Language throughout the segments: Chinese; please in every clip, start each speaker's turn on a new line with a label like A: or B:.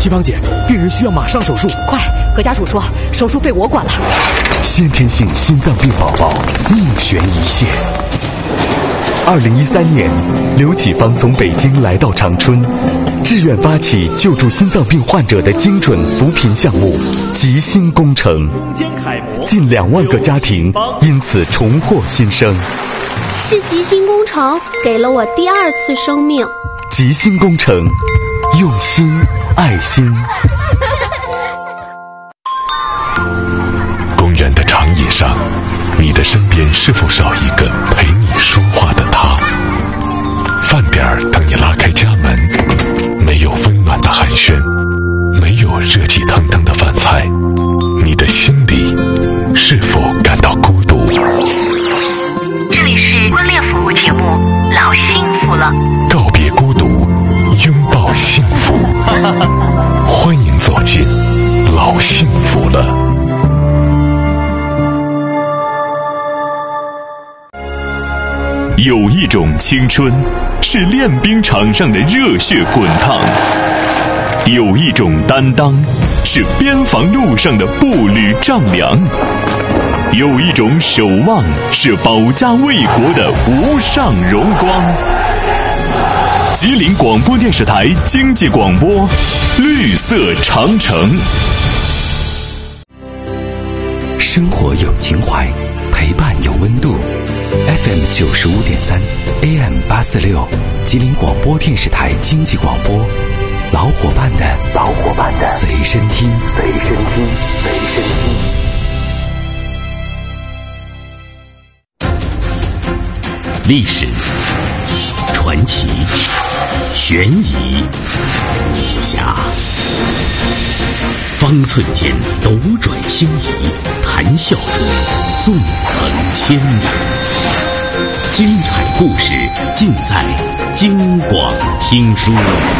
A: 芳姐，病人需要马上手术，
B: 快！何家属说手术费我管了。
C: 先天性心脏病宝宝命悬一线。2013年，刘启芳从北京来到长春，志愿发起救助心脏病患者的精准扶贫项目“吉心工程”，近2万个家庭因此重获新生。
D: 是吉心工程给了我第2次生命。
C: 吉心工程，用心爱心。
E: 公园的长椅上，你的身边是否少一个陪你说话的他？饭点儿等你拉开家门，没有温暖的寒暄，没有热气腾腾的饭菜，你的心里是否感到孤独？
F: 这里是婚恋服务节目《老幸福了》，
E: 告别孤独，拥抱幸福。欢迎走进老幸福了。
G: 有一种青春是练兵场上的热血滚烫，有一种担当是边防路上的步履丈量，有一种守望是保家卫国的无上荣光。吉林广播电视台经济广播，绿色长城。
C: 生活有情怀，陪伴有温度。FM 95.3 AM 846，吉林广播电视台经济广播，老伙伴的随身听。历史、传奇、悬疑、武侠，方寸间斗转星移，谈笑中纵横千里。精彩故事尽在京广听书。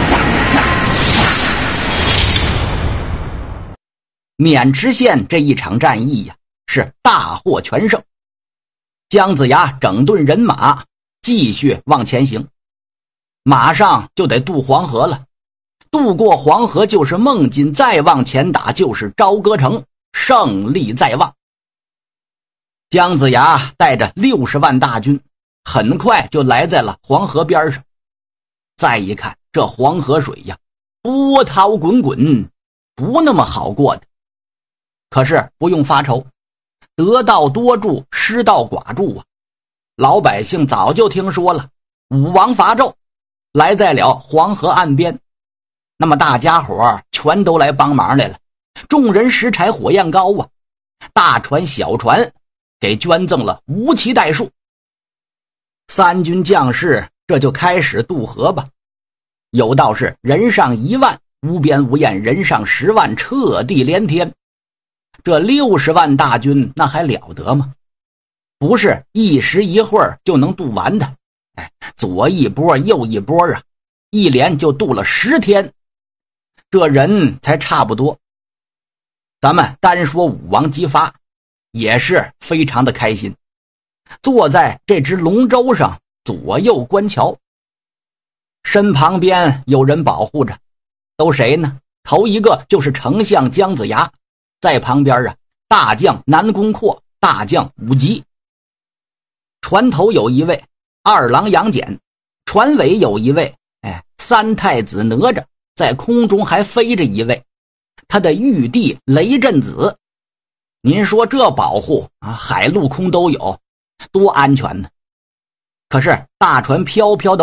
H: 渑池县这一场战役呀，是大获全胜。姜子牙整顿人马，继续往前行。马上就得渡黄河了，渡过黄河就是孟津，再往前打就是朝歌城，胜利在望。姜子牙带着60万大军，很快就来在了黄河边上。再一看，这黄河水呀，波涛滚滚，不那么好过的。可是不用发愁，得道多助，失道寡助啊！老百姓早就听说了武王伐纣，来在了黄河岸边。那么大家伙全都来帮忙来了，众人拾柴火焰高啊，大船小船给捐赠了无期代数。三军将士这就开始渡河吧。有道是人上1万，无边无沿，人上10万，彻地连天。这60万大军那还了得吗？不是一时一会儿就能渡完的。左一波右一波啊，一连就渡了10天，这人才差不多。咱们单说武王姬发也是非常的开心，坐在这只龙舟上左右观瞧，身旁边有人保护着，都谁呢？头一个就是丞相姜子牙，在旁边啊，大将南宫阔，大将武吉。船头有一位2郎杨戬，船尾有一位3太子哪吒，在空中还飞着一位，他的玉帝雷震子。您说这保护啊，海陆空都有，多安全呢。可是大船飘飘的